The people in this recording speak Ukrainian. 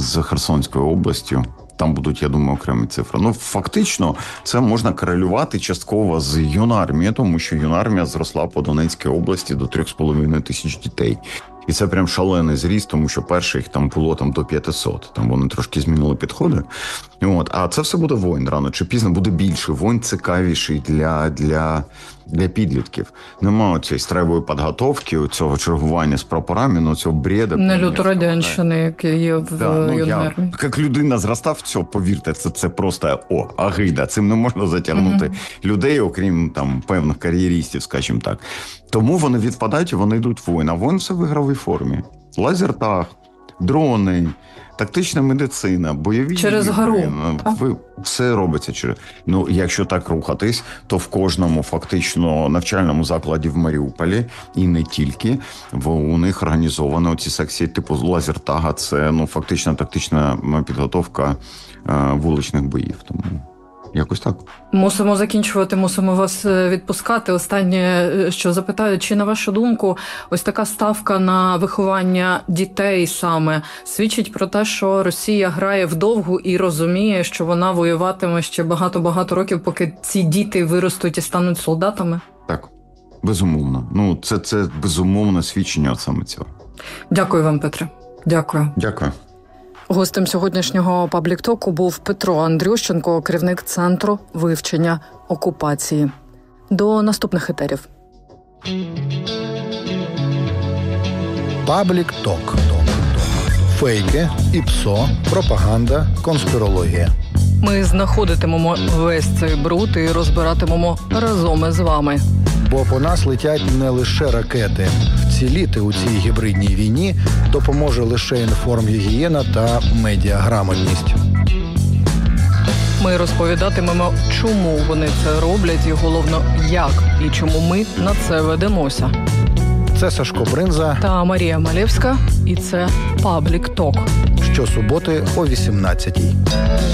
з Херсонською областю. Там будуть, я думаю, окремі цифри. Ну, фактично, це можна корелювати частково з юнармією, тому що юнармія зросла по Донецькій області до 3,5 тисяч дітей. І це прям шалений зріст, тому що перше їх там було до 500. Там вони трошки змінили підходи. А це все буде воїн рано чи пізно, буде більше. Воїн цікавіший для підлітків. Немає цієї строєвої підготовки, цього чергування з прапорами, цього бреда. Не люторадянщини, який є в юнармії. Як людина зростав, все, повірте, це просто агида. Цим не можна затягнути людей, окрім там певних кар'єристів, скажімо так. Тому вони відпадають і вони йдуть в воїн. А воїн все в ігровій формі. Лазертаг, дрони, тактична медицина, бойові... Через гру. Все робиться через... якщо так рухатись, то в кожному фактично навчальному закладі в Маріуполі, і не тільки, у них організовано оці секції типу лазертага. Це, фактично тактична підготовка вуличних боїв. Тому... якось так. Мусимо закінчувати, мусимо вас відпускати. Останнє, що запитаю, чи на вашу думку, ось така ставка на виховання дітей саме свідчить про те, що Росія грає вдовгу і розуміє, що вона воюватиме ще багато-багато років, поки ці діти виростуть і стануть солдатами? Так, безумовно. Це безумовне свідчення саме цього. Дякую вам, Петре. Дякую. Дякую. Гостем сьогоднішнього паблік-току був Петро Андрющенко, керівник Центру вивчення окупації. До наступних етерів. Паблік-ток. Фейки, ІПСО, пропаганда, конспірологія. Ми знаходитимемо весь цей бруд і розбиратимемо разом із вами. Бо по нас летять не лише ракети. Вціліти у цій гібридній війні допоможе лише інформгігієна та медіаграмотність. Ми розповідатимемо, чому вони це роблять і, головно, як і чому ми на це ведемося. Це Сашко Бринза та Марія Малєвська, і це Паблік Ток. Щосуботи о 18-й.